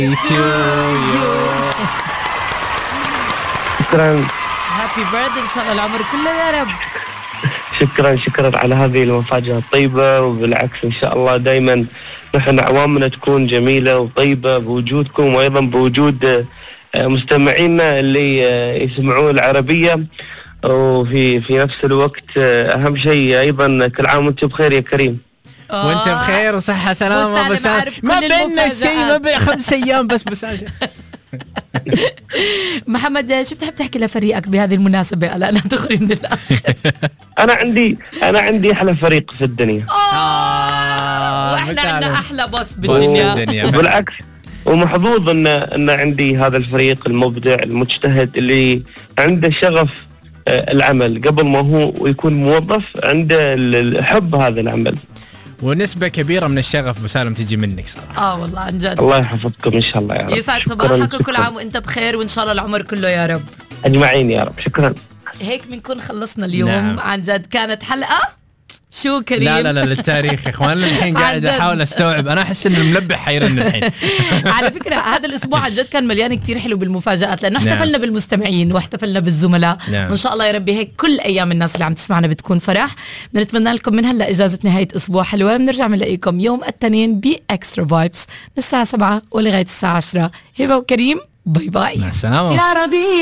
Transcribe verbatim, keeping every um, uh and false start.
شكرا. هابي بيرثدي ان شاء الله العمر كله يا رب. شكرا شكرا على هذه المفاجأة الطيبة، وبالعكس إن شاء الله دايما نحن أعوامنا تكون جميلة وطيبة بوجودكم، وأيضا بوجود مستمعينا اللي يسمعون العربية، وفي في نفس الوقت أهم شيء أيضا كل عام وأنت بخير يا كريم. وانت بخير وصحة سلامة. بس ما بيننا شيء، ما بين خمس أيام بس بس محمد شو بتحب تحكي لفريقك بهذه المناسبة؟ لا لا تخري من الآخر. أنا عندي أنا عندي أحلى فريق في الدنيا. آه وإحنا عندنا أحلى بوس بالدنيا. بالعكس، ومحظوظ إن إن عندي هذا الفريق المبدع المجتهد اللي عنده شغف العمل قبل ما هو يكون موظف، عنده الحب هذا العمل. ونسبة كبيرة من الشغف بسالم تجي منك صراحة. اه والله عن جد. الله يحفظكم ان شاء الله يا رب. يسعد صباحك وكل عام وانت بخير، وان شاء الله العمر كله يا رب. اجمعين يا رب. شكرا. هيك بنكون خلصنا اليوم. نعم. عن جد كانت حلقة شو كريم. لا لا لا للتاريخ يا اخوان. الحين قاعد احاول استوعب، انا احس ان المنبه حيرن الحين. على فكره هذا الاسبوع عن جد كان مليان كتير حلو بالمفاجات، لانه احتفلنا نعم. بالمستمعين واحتفلنا بالزملاء. نعم. وان شاء الله يا ربي هيك كل ايام الناس اللي عم تسمعنا بتكون فرح. بنتمنى لكم من هلا اجازه نهايه اسبوع حلوه. بنرجع بنلاقيكم يوم الاثنين باكسترا فايبس من الساعه سبعة ولغايه الساعه عشرة. هبه وكريم باي باي. مع السلامه يا ربي.